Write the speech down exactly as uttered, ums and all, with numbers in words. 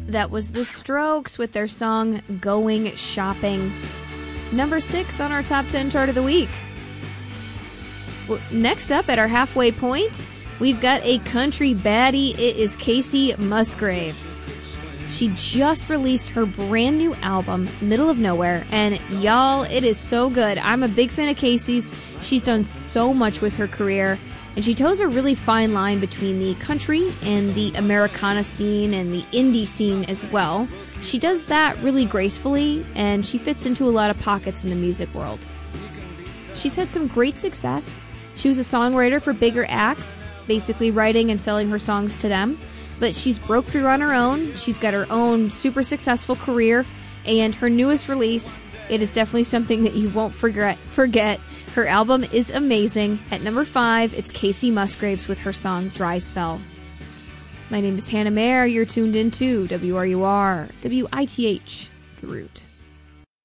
That was The Strokes with their song Going Shopping. Number six on our top ten chart of the week. Well, next up at our halfway point, we've got a country baddie. It is Kacey Musgraves. She just released her brand new album, Middle of Nowhere, and y'all, it is so good. I'm a big fan of Kacey's. She's done so much with her career, and she toes a really fine line between the country and the Americana scene and the indie scene as well. She does that really gracefully, and she fits into a lot of pockets in the music world. She's had some great success. She was a songwriter for bigger acts, basically writing and selling her songs to them. But she's broke through on her own. She's got her own super successful career. And her newest release, it is definitely something that you won't forget. forget. Her album is amazing. At number five, it's Kacey Musgraves with her song Dry Spell. My name is Hannah Mayer. You're tuned into W R U R, W I T H, The Root.